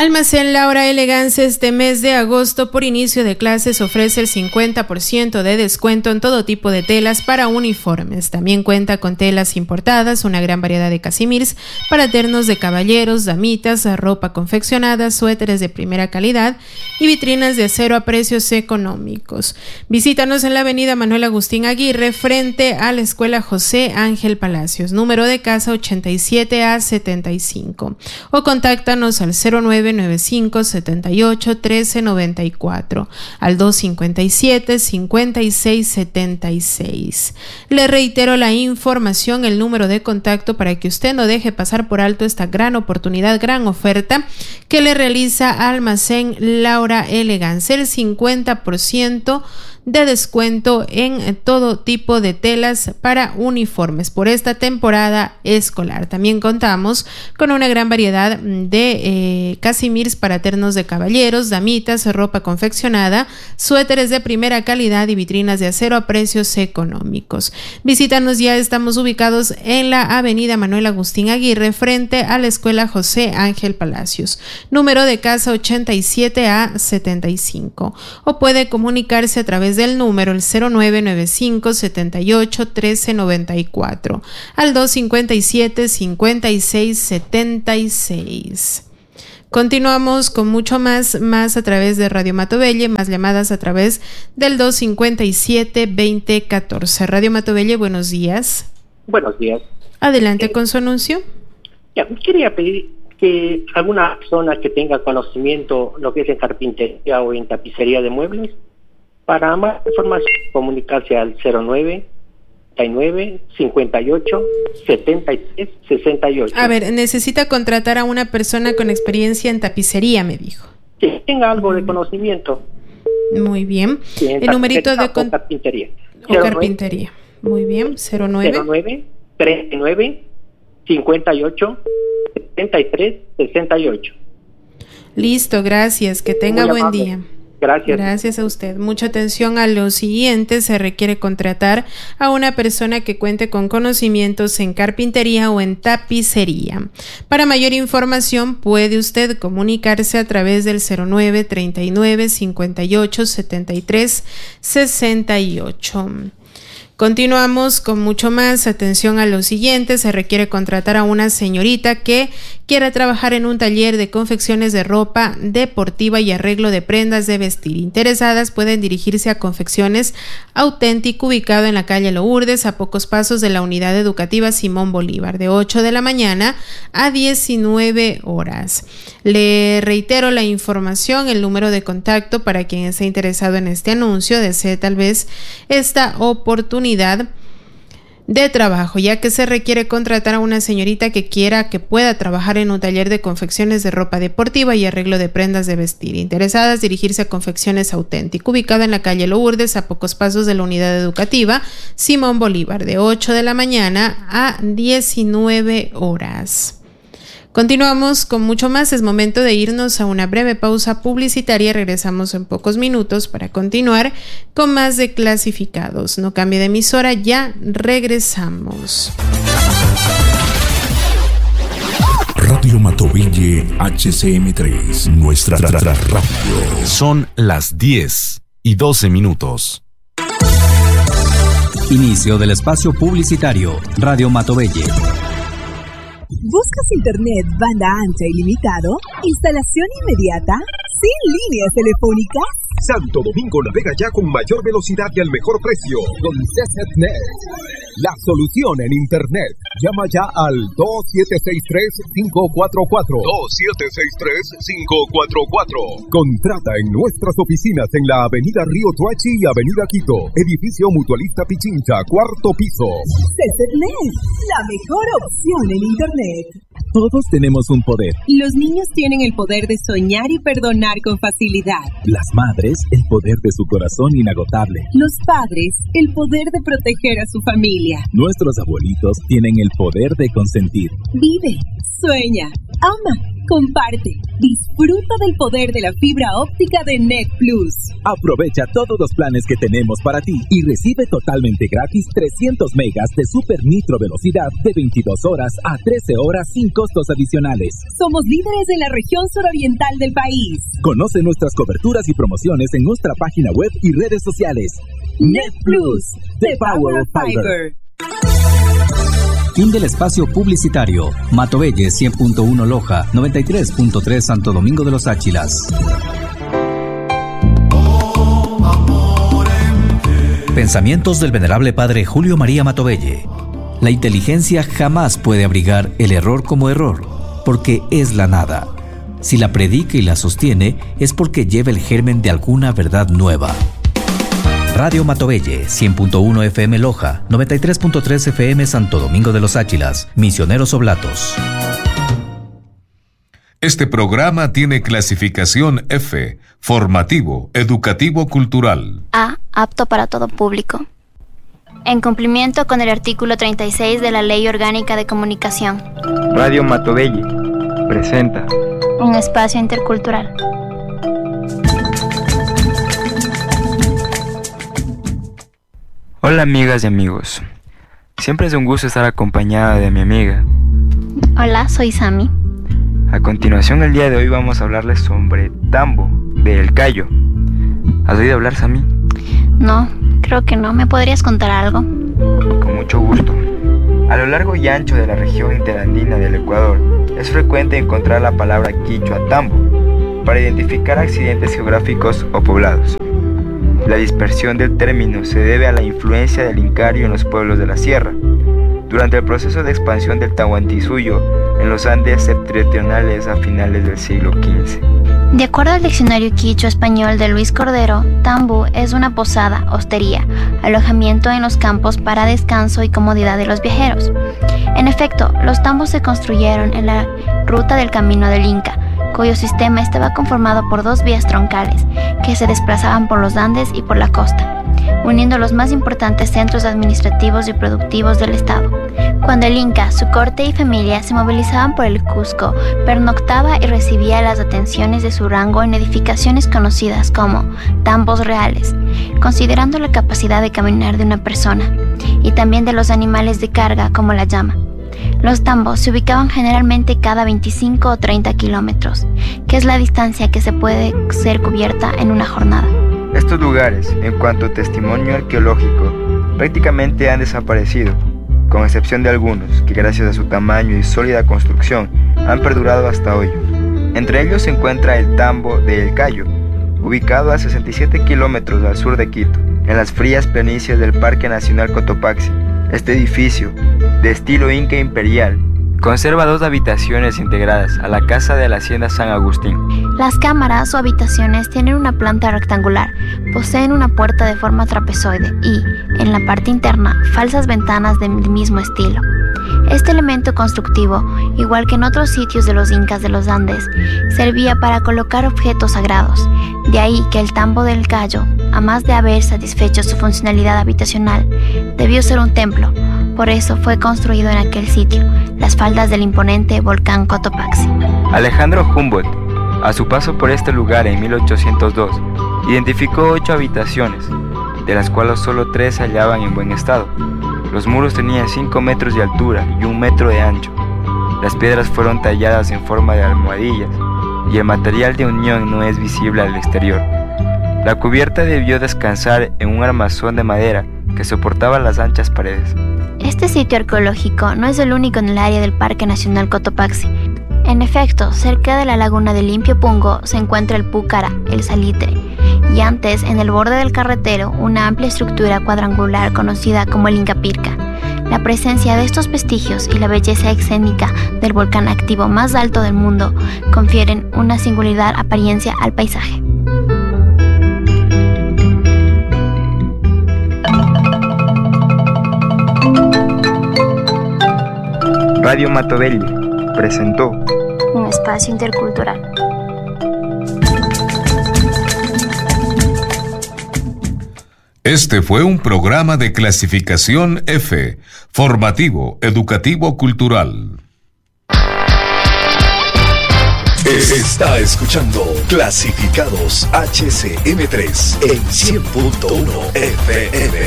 Almacén Laura Elegance este mes de agosto por inicio de clases ofrece el 50% de descuento en todo tipo de telas para uniformes. También cuenta con telas importadas, una gran variedad de casimirs para ternos de caballeros, damitas, ropa confeccionada, suéteres de primera calidad y vitrinas de acero a precios económicos. Visítanos en la avenida Manuel Agustín Aguirre frente a la Escuela José Ángel Palacios, número de casa 87A75, o contáctanos al 0995-78-1394, al 257-5676. Le reitero la información, el número de contacto para que usted no deje pasar por alto esta gran oportunidad, gran oferta que le realiza Almacén Laura Elegance, el 50% de descuento en todo tipo de telas para uniformes por esta temporada escolar. También contamos con una gran variedad de casimirs para ternos de caballeros, damitas, ropa confeccionada, suéteres de primera calidad y vitrinas de acero a precios económicos. Visítanos, ya estamos ubicados en la avenida Manuel Agustín Aguirre frente a la Escuela José Ángel Palacios, número de casa 87A75, o puede comunicarse a través del número el 0995-78-1394 al 257-5676. Continuamos con mucho más a través de Radio Matovelle, más llamadas a través del 257-2014. Radio Matovelle, buenos días. Buenos días. Adelante con su anuncio. Quería pedir que alguna persona que tenga conocimiento lo que es en carpintería o en tapicería de muebles, para más información comunicarse al 09-58-73-68. A ver, necesita contratar a una persona con experiencia en tapicería, me dijo. Que tenga algo de conocimiento. Muy bien. El numerito de carpintería. O carpintería. Muy bien. 09-39-58-73-68. Listo, gracias. Que tenga buen día. Gracias. Gracias a usted. Mucha atención a lo siguiente. Se requiere contratar a una persona que cuente con conocimientos en carpintería o en tapicería. Para mayor información puede usted comunicarse a través del 09 39 58 73 68. Continuamos con mucho más. Atención a lo siguiente. Se requiere contratar a una señorita que quiera trabajar en un taller de confecciones de ropa deportiva y arreglo de prendas de vestir. Interesadas pueden dirigirse a Confecciones Auténtico, ubicado en la calle Lourdes, a pocos pasos de la unidad educativa Simón Bolívar, de 8 de la mañana a 19 horas. Le reitero la información, el número de contacto para quien esté interesado en este anuncio, desee tal vez esta oportunidad de trabajo, ya que se requiere contratar a una señorita que pueda trabajar en un taller de confecciones de ropa deportiva y arreglo de prendas de vestir. Interesadas, dirigirse a Confecciones Auténtico, ubicada en la calle Lourdes, a pocos pasos de la unidad educativa Simón Bolívar, de 8 de la mañana a 19 horas. Continuamos con mucho más. Es momento de irnos a una breve pausa publicitaria. Regresamos en pocos minutos para continuar con más de Clasificados. No cambie de emisora, ya regresamos. Radio Matovelle HCM3, nuestra radio. Son las 10:12. Inicio del espacio publicitario. Radio Matovelle. ¿Buscas internet banda ancha ilimitado? ¿Instalación inmediata? ¿Sin líneas telefónicas? Santo Domingo navega ya con mayor velocidad y al mejor precio con CCNet. La solución en internet. Llama ya al 2763-544. 2763-544. Contrata en nuestras oficinas en la avenida Río Tuachi y avenida Quito. Edificio Mutualista Pichincha, 4º piso. CCNet, la mejor opción en internet. Todos tenemos un poder. Los niños tienen el poder de soñar y perdonar con facilidad. Las madres, el poder de su corazón inagotable. Los padres, el poder de proteger a su familia. Nuestros abuelitos tienen el poder de consentir. Vive, sueña, ama. comparte, disfruta del poder de la fibra óptica de Net Plus. Aprovecha todos los planes que tenemos para ti y recibe totalmente gratis 300 megas de super nitro velocidad de 22 horas a 13 horas sin costos adicionales. Somos líderes en la región suroriental del país. Conoce nuestras coberturas y promociones en nuestra página web y redes sociales. Net Plus, the power of fiber. Fin del espacio publicitario. Matovelle 100.1 Loja, 93.3 Santo Domingo de los Áchilas. Pensamientos del venerable padre Julio María Matovelle. La inteligencia jamás puede abrigar el error como error, porque es la nada. Si la predica y la sostiene, es porque lleva el germen de alguna verdad nueva. Radio Matovelle, 100.1 FM Loja, 93.3 FM Santo Domingo de los Áchilas, Misioneros Oblatos. Este programa tiene clasificación F, formativo, educativo, cultural. A, apto para todo público. En cumplimiento con el artículo 36 de la Ley Orgánica de Comunicación. Radio Matovelle presenta un espacio intercultural. Hola amigas y amigos, siempre es un gusto estar acompañada de mi amiga. Hola, soy Sami. A continuación el día de hoy vamos a hablarles sobre Tambo, de El Cayo. ¿Has oído hablar, Sami? No, creo que no. ¿Me podrías contar algo? Con mucho gusto. A lo largo y ancho de la región interandina del Ecuador, es frecuente encontrar la palabra quichua tambo para identificar accidentes geográficos o poblados. La dispersión del término se debe a la influencia del incario en los pueblos de la sierra, durante el proceso de expansión del Tahuantinsuyo en los Andes septentrionales a finales del siglo XV. De acuerdo al diccionario quichua español de Luis Cordero, tambo es una posada, hostería, alojamiento en los campos para descanso y comodidad de los viajeros. En efecto, los tambos se construyeron en la ruta del Camino del Inca, cuyo sistema estaba conformado por dos vías troncales que se desplazaban por los Andes y por la costa, uniendo los más importantes centros administrativos y productivos del estado. Cuando el Inca, su corte y familia se movilizaban por el Cusco, pernoctaba y recibía las atenciones de su rango en edificaciones conocidas como tambos reales, considerando la capacidad de caminar de una persona y también de los animales de carga como la llama. Los tambos se ubicaban generalmente cada 25 o 30 kilómetros, que es la distancia que se puede ser cubierta en una jornada. Estos lugares, en cuanto a testimonio arqueológico, prácticamente han desaparecido, con excepción de algunos que gracias a su tamaño y sólida construcción han perdurado hasta hoy. Entre ellos se encuentra el tambo de El Cayo, ubicado a 67 kilómetros al sur de Quito, en las frías planicies del Parque Nacional Cotopaxi. Este edificio, de estilo inca imperial, conserva 2 habitaciones integradas a la casa de la hacienda San Agustín. Las cámaras o habitaciones tienen una planta rectangular, poseen una puerta de forma trapezoide y, en la parte interna, falsas ventanas del mismo estilo. Este elemento constructivo, igual que en otros sitios de los incas de los Andes, servía para colocar objetos sagrados. De ahí que el tambo del Cayo, a más de haber satisfecho su funcionalidad habitacional, debió ser un templo. Por eso fue construido en aquel sitio, las faldas del imponente volcán Cotopaxi. Alejandro Humboldt, a su paso por este lugar en 1802, identificó 8 habitaciones, de las cuales solo 3 se hallaban en buen estado. Los muros tenían 5 metros de altura y 1 metro de ancho. Las piedras fueron talladas en forma de almohadillas y el material de unión no es visible al exterior. La cubierta debió descansar en un armazón de madera que soportaba las anchas paredes. Este sitio arqueológico no es el único en el área del Parque Nacional Cotopaxi. En efecto, cerca de la laguna de Limpio Pungo se encuentra el Púcara, el Salitre, y antes, en el borde del carretero, una amplia estructura cuadrangular conocida como el Inca Pirca. La presencia de estos vestigios y la belleza escénica del volcán activo más alto del mundo confieren una singular apariencia al paisaje. Radio Matovelle presentó un espacio intercultural. Este fue un programa de clasificación F, formativo, educativo, cultural. Está escuchando Clasificados HCM3 en 100.1 FM.